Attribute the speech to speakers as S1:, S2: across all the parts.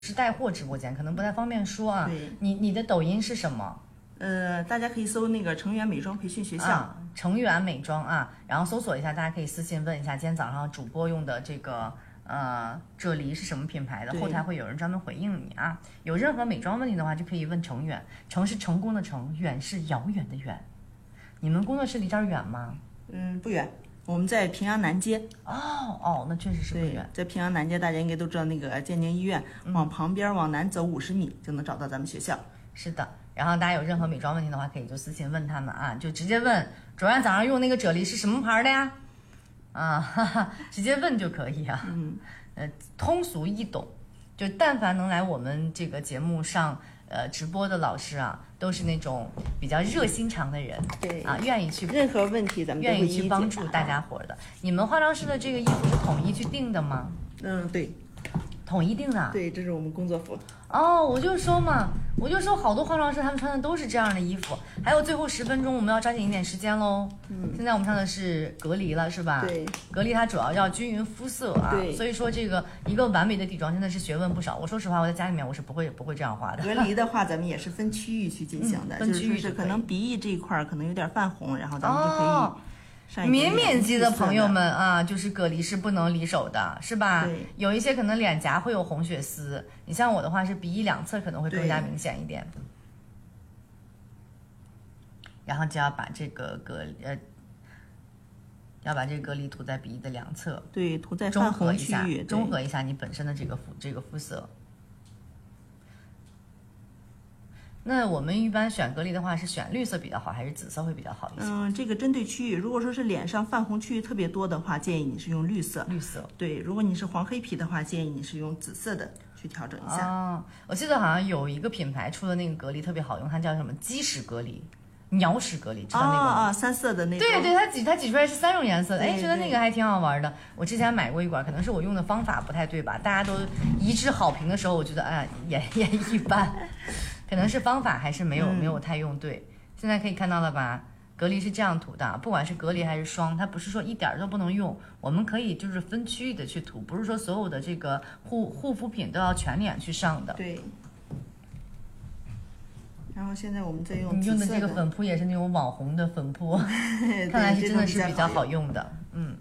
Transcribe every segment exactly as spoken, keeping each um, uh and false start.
S1: 是带货直播间，可能不太方便说啊。
S2: 对，
S1: 你你的抖音是什么？
S2: 呃，大家可以搜那个成源美妆培训学校，
S1: 啊、成源美妆啊，然后搜索一下，大家可以私信问一下，今天早上主播用的这个呃啫喱是什么品牌的，后台会有人专门回应你啊。有任何美妆问题的话，就可以问成源，成是成功的成，远是遥远的远。你们工作室离这儿远吗？
S2: 嗯，不远。我们在平阳南街。
S1: 哦哦，那确实是不远。
S2: 在平阳南街，大家应该都知道那个建宁医院，嗯、往旁边往南走五十米就能找到咱们学校。
S1: 是的，然后大家有任何美妆问题的话，可以就私信问他们啊，就直接问昨天早上用那个啫喱是什么牌的呀？啊，哈哈，直接问就可以啊。
S2: 嗯，
S1: 呃，通俗易懂，就但凡能来我们这个节目上呃直播的老师啊，都是那种比较热心肠的人，
S2: 对
S1: 啊，愿意去
S2: 任何问题咱们
S1: 愿意去帮助大家伙的。你们化妆师的这个衣服是统一去定的吗？
S2: 嗯，对。
S1: 统一定的，
S2: 对，这是我们工作服。
S1: 哦，我就说嘛，我就说好多化妆师他们穿的都是这样的衣服。还有最后十分钟，我们要抓紧一点时间喽。嗯，现在我们上的是隔离了，是吧？
S2: 对，
S1: 隔离它主要要均匀肤色啊。
S2: 对，
S1: 所以说这个一个完美的底妆真的是学问不少。我说实话，我在家里面我是不会不会这样画的。
S2: 隔离的话，咱们也是分区域去进行的，
S1: 嗯、分区域
S2: 就是可能鼻翼这一块可能有点泛红，然后咱们就可以。
S1: 哦敏敏肌的朋友们啊，就是隔离是不能离手的，是吧？
S2: 对，
S1: 有一些可能脸颊会有红血丝，你像我的话是鼻翼两侧可能会更加明显一点。然后就要把这个隔呃，要把这个隔离涂在鼻翼的两侧，
S2: 对，涂在泛红区域，
S1: 中和一下你本身的这个肤这个肤色。那我们一般选隔离的话，是选绿色比较好，还是紫色会比较好一些？
S2: 嗯，这个针对区域，如果说是脸上泛红区域特别多的话，建议你是用绿色。
S1: 绿色。对，
S2: 如果你是黄黑皮的话，建议你是用紫色的去调整一下。
S1: 哦，我记得好像有一个品牌出的那个隔离特别好用，它叫什么鸡屎隔离、鸟屎隔离，知道那个吗？
S2: 啊、哦哦，三色的那个。
S1: 对对，它挤它挤出来是三种颜色的，哎，觉得那个还挺好玩的。我之前买过一管，可能是我用的方法不太对吧？大家都一致好评的时候，我觉得哎也也一般。可能是方法还是没有、嗯、没有太用对。现在可以看到了吧？隔离是这样涂的，不管是隔离还是霜，它不是说一点都不能用，我们可以就是分区域的去涂，不是说所有的这个护护肤品都要全脸去上的。
S2: 对。然后现在我们再用
S1: 你用的这个粉扑也是那种网红的粉扑，看来是真的是比较好用的。嗯。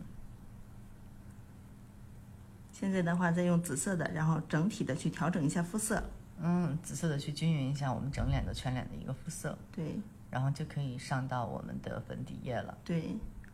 S2: 现在的话，再用紫色的，然后整体的去调整一下肤色。
S1: 嗯，紫色的去均匀一下我们整脸的全脸的一个肤色，
S2: 对，
S1: 然后就可以上到我们的粉底液了。
S2: 对，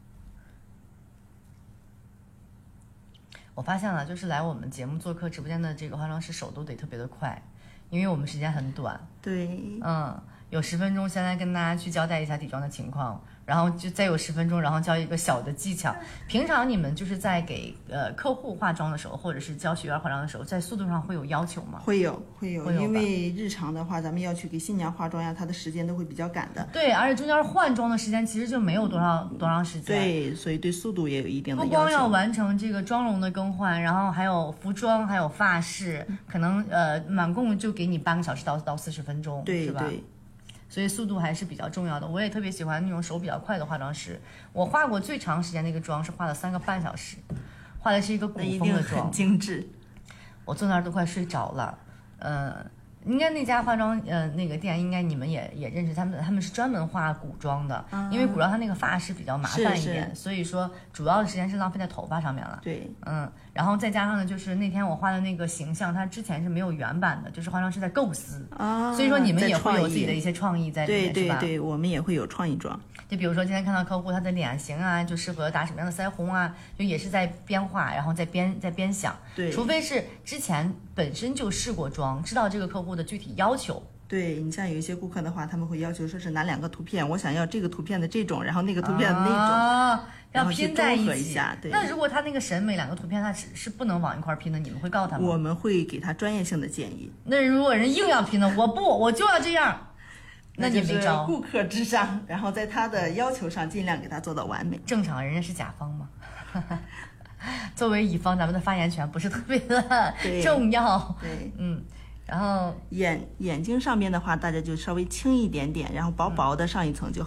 S1: 我发现了，就是来我们节目做客直播间的这个化妆师手都得特别的快，因为我们时间很短。
S2: 对，
S1: 嗯，有十分钟，现在跟大家去交代一下底妆的情况，然后就再有十分钟，然后教一个小的技巧。平常你们就是在给呃客户化妆的时候，或者是教学员化妆的时候，在速度上会有要求吗？
S2: 会有，会有，因为日常的话，咱们要去给新娘化妆呀，她的时间都会比较赶的。
S1: 对，而且中间换装的时间其实就没有多少多长时间。
S2: 对，所以对速度也有一定的要求。
S1: 不光要完成这个妆容的更换，然后还有服装，还有发饰，可能呃满共就给你半个小时到到四十分钟，
S2: 对，
S1: 是吧？
S2: 对。
S1: 所以速度还是比较重要的。我也特别喜欢那种手比较快的化妆师。我化过最长时间的一个妆是化了三个半小时，化的是一个古风的妆，
S2: 很精致。
S1: 我坐那儿都快睡着了。嗯、呃，应该那家化妆呃那个店应该你们也也认识，他们他们是专门化古装的，嗯、因为古装它那个发饰比较麻烦一点，所以说主要的时间是浪费在头发上面了。
S2: 对，
S1: 嗯，然后再加上呢，就是那天我画的那个形象，它之前是没有原版的，就是化妆师在构思啊，所以说你们也会有自己的一些创意在里面，
S2: 对
S1: 是吧？
S2: 对对，我们也会有创意妆。
S1: 就比如说今天看到客户他的脸型啊，就适合打什么样的腮红啊，就也是在边画，然后在边在边想。
S2: 对，
S1: 除非是之前本身就试过妆，知道这个客户的具体要求。
S2: 对，你像有一些顾客的话，他们会要求说是拿两个图片，我想要这个图片的这种，然后那个图片的那种，
S1: 啊、要拼在一起。
S2: 一下对，
S1: 那如果他那个审美两个图片他是是不能往一块拼的，你们会告诉他吗？
S2: 我们会给他专业性的建议。
S1: 那如果人硬要拼的，我不，我就要这样。那你没招，
S2: 顾客至上，然后在他的要求上尽量给他做到完美。
S1: 正常人家是甲方嘛，作为乙方，咱们的发言权不是特别的重要。
S2: 对，
S1: 嗯，然后
S2: 眼眼睛上面的话，大家就稍微轻一点点，然后薄薄的上一层就好。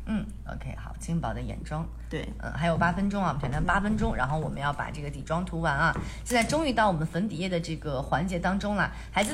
S1: 嗯 ，OK， 好，轻薄的眼妆。
S2: 对，
S1: 嗯，还有八分钟啊，我们挑战八分钟，然后我们要把这个底妆涂完啊。现在终于到我们粉底液的这个环节当中了，孩子。